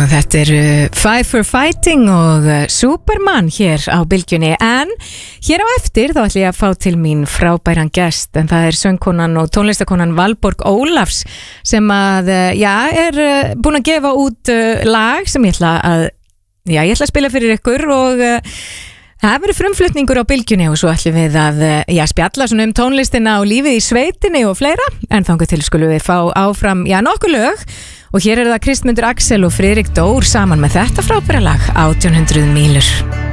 Þetta Five for Fighting og Superman hér á Bylgjunni, en hér á eftir þá ætla ég að fá til mín frábæran gest, en það söngkonan og tónlistakonan Valborg Ólafs sem að, búin að gefa út lag sem ég ætla að spila fyrir ykkur og það verður frumflutningur á Bylgjunni og svo ætlum við að spjalla svona tónlistina og lífið í sveitinni og fleira, en þangað til skulum við fá áfram nokkuð lög. Og hér það Kristmundur Axel og Friðrik Dór saman með þetta frábæra lag 1800 mílur.